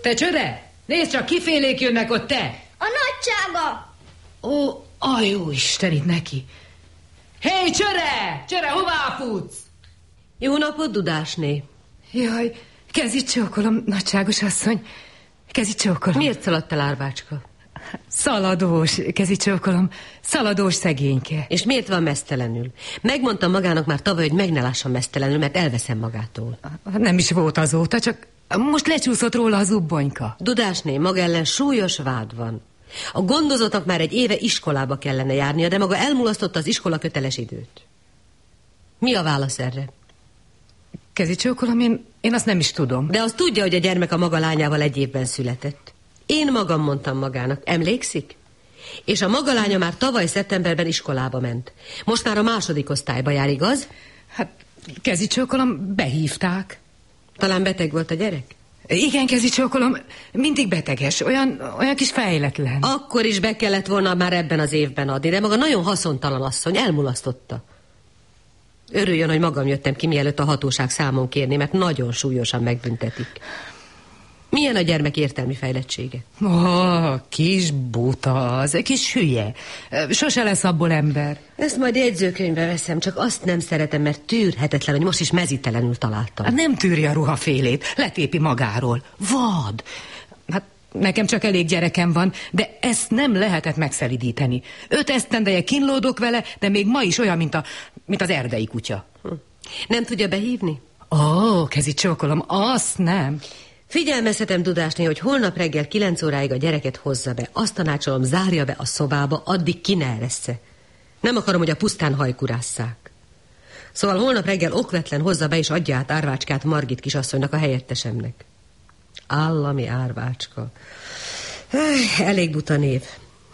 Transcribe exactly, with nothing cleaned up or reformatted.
Te Csöre, nézd csak, kifélék jönnek ott, te! A nagysága! Ó, a jó Isten, itt neki. Hé, Csöre! Csöre, hová futsz? Jó napot, Dudásné. Jaj, kezit csókolom, nagyságos asszony. Kezit csókolom. Miért szaladt el Árvácska? Szaladós, kezit csókolom. Szaladós szegényke. És miért van meztelenül? Megmondtam magának már tavaly, hogy meg ne lássam meztelenül, mert elveszem magától. Nem is volt azóta, csak most lecsúszott róla az ubbonyka. Dudásné, maga ellen súlyos vád van. A gondozottnak már egy éve iskolába kellene járnia, de maga elmulasztotta az iskola köteles időt. Mi a válasz erre? Kezit csókolom, én, én azt nem is tudom. De azt tudja, hogy a gyermek a maga lányával egy évben született. Én magam mondtam magának, emlékszik? És a maga lánya már tavaly szeptemberben iskolába ment. Most már a második osztályba jár, igaz? Hát, kezit csókolom, behívták. Talán beteg volt a gyerek? Igen, kezit csókolom, mindig beteges, olyan, olyan kis fejletlen. Akkor is be kellett volna már ebben az évben adni, de maga nagyon haszontalan asszony, elmulasztotta. Örüljön, hogy magam jöttem ki, mielőtt a hatóság számon kérni, mert nagyon súlyosan megbüntetik. Milyen a gyermek értelmi fejlettsége? Ó, oh, kis buta, az kis hülye. Sose lesz abból ember. Ezt majd jegyzőkönyvbe veszem, csak azt nem szeretem, mert tűrhetetlen, hogy most is mezítelenül találtam. Hát nem tűri a ruhafélét, letépi magáról. Vad! Hát nekem csak elég gyerekem van, de ezt nem lehetett megszelidíteni. Öt esztendeje kínlódok vele, de még ma is olyan, mint, a, mint az erdei kutya. Hm. Nem tudja behívni? Ó, oh, kezit csókolom, azt nem. Figyelmeztetem Dudásné, hogy holnap reggel kilenc óráig a gyereket hozza be. Azt tanácsolom, zárja be a szobába, addig ki ne eressze. Nem akarom, hogy a pusztán hajkurásszák. Szóval holnap reggel okvetlen hozza be és adja át Árvácskát Margit kisasszonynak, a helyettesemnek. Állami Árvácska. Elég buta név.